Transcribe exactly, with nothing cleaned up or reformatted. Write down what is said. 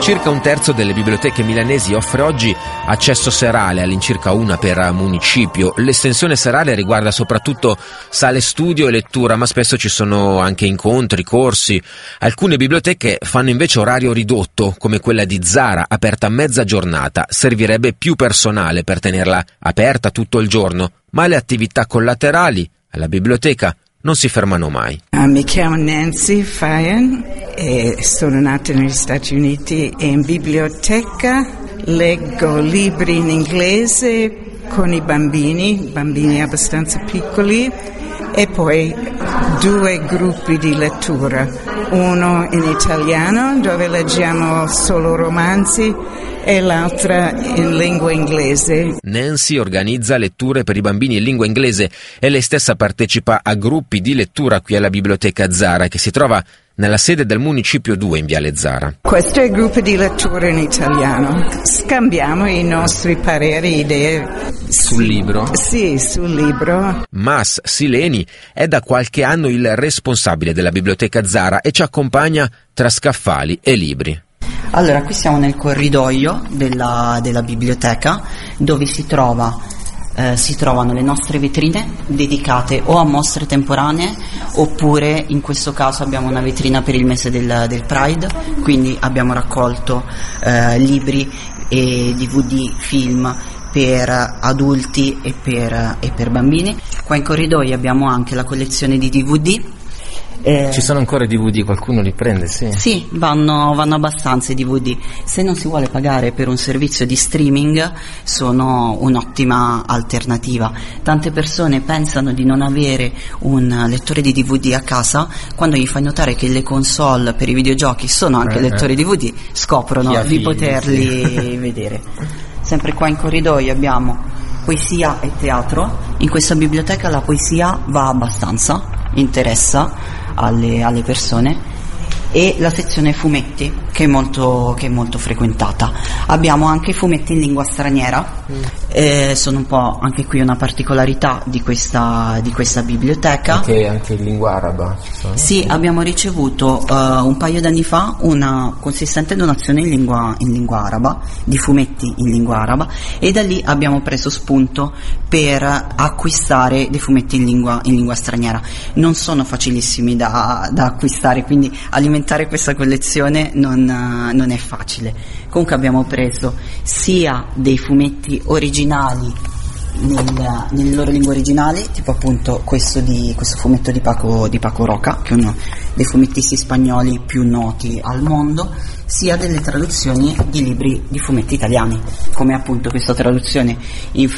Circa un terzo delle biblioteche milanesi offre oggi accesso serale, all'incirca una per municipio. L'estensione serale riguarda soprattutto sale studio e lettura, ma spesso ci sono anche incontri, corsi. Alcune biblioteche fanno invece orario ridotto, come quella di Zara, aperta mezza giornata. Servirebbe più personale per tenerla aperta tutto il giorno, ma le attività collaterali alla biblioteca non si fermano mai. Uh, mi chiamo Nancy Fayan e sono nata negli Stati Uniti e in biblioteca leggo libri in inglese con i bambini, bambini abbastanza piccoli, e poi due gruppi di lettura, uno in italiano dove leggiamo solo romanzi e l'altra in lingua inglese. Nancy organizza letture per i bambini in lingua inglese e lei stessa partecipa a gruppi di lettura qui alla biblioteca Zara, che si trova nella sede del Municipio due in Viale Zara. Questo è il gruppo di lettura in italiano. Scambiamo i nostri pareri, idee. Sul libro? Sì, sul libro. Mas Sileni è da qualche anno il responsabile della biblioteca Zara e ci accompagna tra scaffali e libri. Allora, qui siamo nel corridoio della, della biblioteca, dove si trova eh, si trovano le nostre vetrine dedicate o a mostre temporanee, oppure in questo caso abbiamo una vetrina per il mese del, del Pride, quindi abbiamo raccolto eh, libri e D V D, film per adulti e per, e per bambini. Qua in corridoio abbiamo anche la collezione di D V D. Eh, Ci sono ancora i D V D, qualcuno li prende? Sì, sì vanno, vanno abbastanza i D V D. Se non si vuole pagare per un servizio di streaming, sono un'ottima alternativa. Tante persone pensano di non avere un lettore di D V D a casa, quando gli fai notare che le console per i videogiochi sono anche eh, lettori eh. D V D, scoprono di figli, poterli sì. vedere. Sempre qua in corridoio abbiamo poesia e teatro. In questa biblioteca la poesia va abbastanza, interessa alle, alle persone, e la sezione fumetti, che è molto, che è molto frequentata. Abbiamo anche fumetti in lingua straniera, mm. eh, sono un po' anche qui una particolarità di questa, di questa biblioteca. Anche, anche in lingua araba? Sì, abbiamo ricevuto uh, un paio d'anni fa una consistente donazione in lingua, in lingua araba, di fumetti in lingua araba, e da lì abbiamo preso spunto per acquistare dei fumetti in lingua, in lingua straniera. Non sono facilissimi da, da acquistare, quindi alimentare questa collezione non, non è facile. Comunque abbiamo preso sia dei fumetti originali nel, nelle loro lingue originali, tipo appunto questo, di, questo fumetto di Paco, di Paco Roca, che è uno dei fumettisti spagnoli più noti al mondo, sia delle traduzioni di libri di fumetti italiani, come appunto questa traduzione in